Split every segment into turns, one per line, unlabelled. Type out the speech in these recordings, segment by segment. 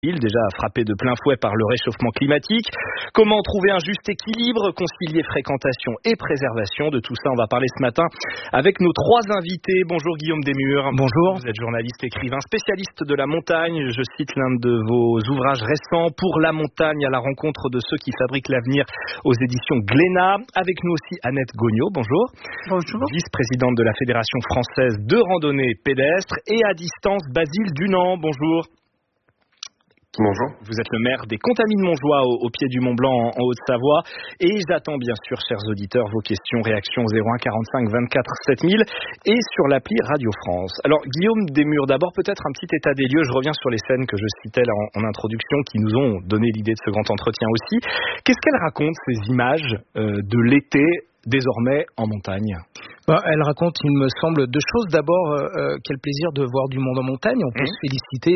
déjà frappé de plein fouet par le réchauffement climatique. Comment trouver un juste équilibre, concilier fréquentation et préservation? De tout ça, on va parler ce matin avec nos trois invités. Bonjour Guillaume Desmures.
Bonjour.
Vous êtes journaliste, écrivain, spécialiste de la montagne. Je cite l'un de vos ouvrages récents, Pour la montagne, à la rencontre de ceux qui fabriquent l'avenir, aux éditions Glénat. Avec nous aussi Annette Gognaud. Bonjour.
Bonjour.
Vice-présidente de la Fédération française de randonnée pédestre. Et à distance, Basile Dunant. Bonjour.
Bonjour.
Vous êtes le maire des Contamines de Montjoie au pied du Mont Blanc en Haute-Savoie et j'attends bien sûr, chers auditeurs, vos questions, réactions 01 45 24 7000 et sur l'appli Radio France. Alors Guillaume Desmures, d'abord peut-être un petit état des lieux, je reviens sur les scènes que je citais là en introduction qui nous ont donné l'idée de ce grand entretien aussi. Qu'est-ce qu'elles racontent ces images de l'été désormais en montagne?
Elle raconte, il me semble, deux choses. D'abord, quel plaisir de voir du monde en montagne. On peut se féliciter,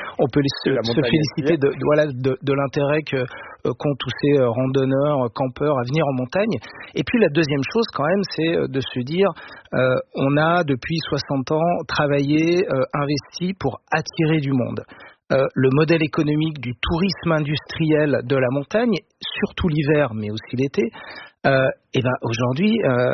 se féliciter de l'intérêt qu'ont tous ces randonneurs, campeurs à venir en montagne. Et puis la deuxième chose quand même, c'est de se dire, on a depuis 60 ans travaillé, investi pour attirer du monde. Le modèle économique du tourisme industriel de la montagne, surtout l'hiver, mais aussi l'été, aujourd'hui,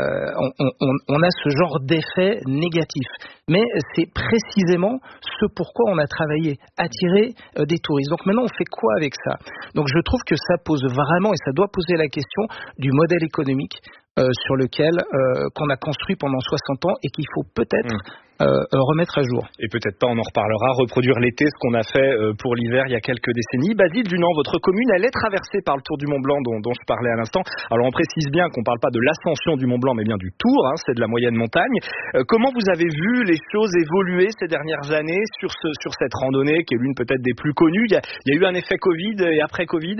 on a ce genre d'effet négatif. Mais c'est précisément ce pourquoi on a travaillé, attirer des touristes. Donc maintenant, on fait quoi avec ça? Donc je trouve que ça pose vraiment, et ça doit poser la question du modèle économique sur lequel qu'on a construit pendant 60 ans et qu'il faut peut-être remettre à jour.
Et peut-être pas, on en reparlera, reproduire l'été, ce qu'on a fait pour l'hiver il y a quelques décennies. Basile Dunant, votre commune, elle est traversée par le Tour du Mont Blanc dont je parlais à l'instant. Alors on précise bien qu'on ne parle pas de l'ascension du Mont Blanc, mais bien du Tour, c'est de la moyenne montagne. Comment vous avez vu les choses évoluer ces dernières années sur cette randonnée, qui est l'une peut-être des plus connues? Il y a eu un effet Covid et après Covid?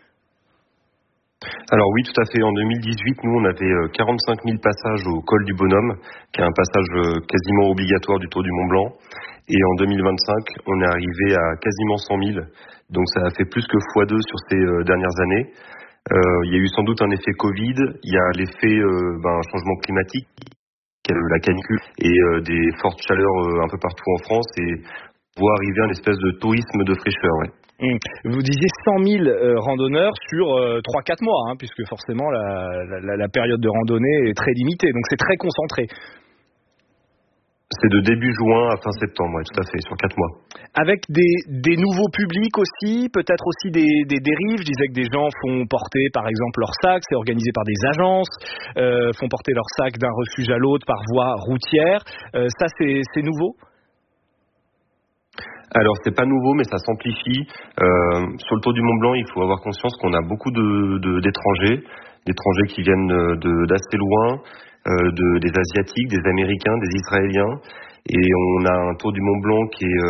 Alors oui, tout à fait. En 2018, nous, on avait 45 000 passages au col du Bonhomme, qui est un passage quasiment obligatoire du Tour du Mont Blanc. Et en 2025, on est arrivé à quasiment 100 000. Donc ça a fait plus que x2 sur ces dernières années. Il y a eu sans doute un effet Covid. Il y a l'effet changement climatique, la canicule et des fortes chaleurs un peu partout en France. Et voit arriver un espèce de tourisme de fraîcheur, ouais.
Vous disiez 100 000 randonneurs sur 3-4 mois, puisque forcément la période de randonnée est très limitée, donc c'est très concentré.
C'est de début juin à fin septembre, ouais, tout à fait, sur 4 mois.
Avec des nouveaux publics aussi, peut-être aussi des dérives. Je disais que des gens font porter par exemple leur sac, c'est organisé par des agences, font porter leur sac d'un refuge à l'autre par voie routière. Ça c'est nouveau?
Alors c'est pas nouveau, mais ça s'amplifie. Sur le Tour du Mont Blanc, il faut avoir conscience qu'on a beaucoup d'étrangers qui viennent d'assez loin, des Asiatiques, des Américains, des Israéliens, et on a un Tour du Mont Blanc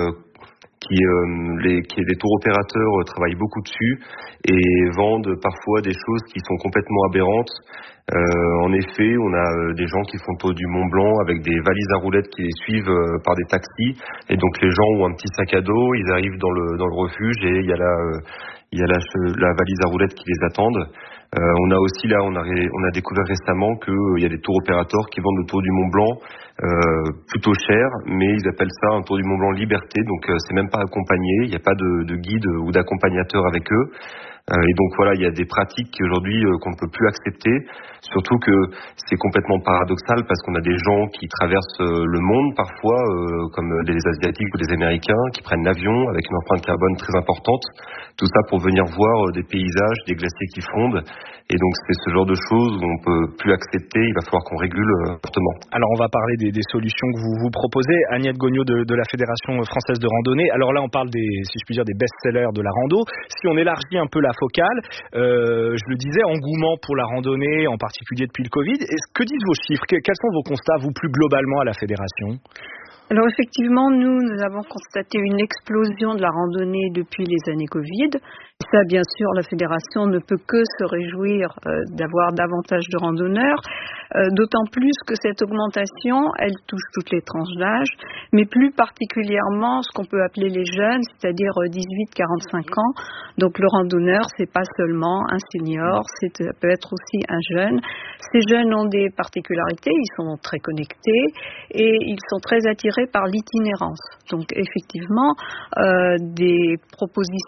les tours opérateurs travaillent beaucoup dessus et vendent parfois des choses qui sont complètement aberrantes. En effet, on a des gens qui font le Tour du Mont Blanc avec des valises à roulettes qui les suivent par des taxis, et donc les gens ont un petit sac à dos, ils arrivent dans le refuge et il y a la valise à roulettes qui les attendent. On a aussi on a découvert récemment qu'il y a des tours opérateurs qui vendent le Tour du Mont Blanc plutôt cher, mais ils appellent ça un Tour du Mont Blanc Liberté, donc c'est même pas accompagné, il n'y a pas de guide ou d'accompagnateur avec eux. Et donc voilà, il y a des pratiques aujourd'hui qu'on ne peut plus accepter, surtout que c'est complètement paradoxal parce qu'on a des gens qui traversent le monde parfois, comme des Asiatiques ou des Américains, qui prennent l'avion avec une empreinte carbone très importante, tout ça pour venir voir des paysages, des glaciers qui fondent. Et donc c'est ce genre de choses où on ne peut plus accepter, il va falloir qu'on régule fortement.
Alors on va parler des solutions que vous proposez, Annette Gognaud de la Fédération française de randonnée. Alors là on parle si je puis dire, des best-sellers de la rando. Si on élargit un peu la focale, je le disais, engouement pour la randonnée, en particulier depuis le Covid. Que disent vos chiffres? Quels sont vos constats, vous, plus globalement à la Fédération?
Alors effectivement, nous avons constaté une explosion de la randonnée depuis les années Covid. Et ça, bien sûr, la Fédération ne peut que se réjouir d'avoir davantage de randonneurs, d'autant plus que cette augmentation, elle touche toutes les tranches d'âge, mais plus particulièrement ce qu'on peut appeler les jeunes, c'est-à-dire 18-45 ans. Donc le randonneur, c'est pas seulement un senior, ça peut être aussi un jeune. Ces jeunes ont des particularités, ils sont très connectés et ils sont très attirés par l'itinérance. Donc effectivement, des propositions